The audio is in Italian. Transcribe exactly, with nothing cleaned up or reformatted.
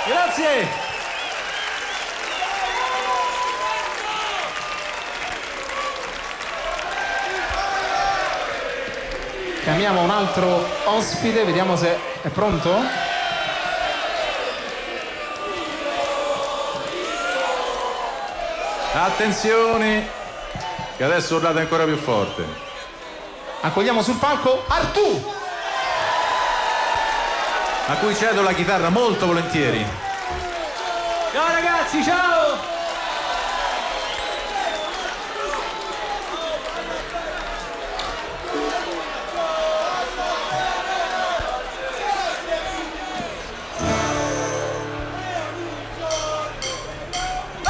Grazie. Chiamiamo un altro ospite, vediamo se è pronto. Attenzione, che adesso urlate ancora più forte. Accogliamo sul palco Artù, a cui cedo la chitarra molto volentieri. ciao ragazzi, ciao.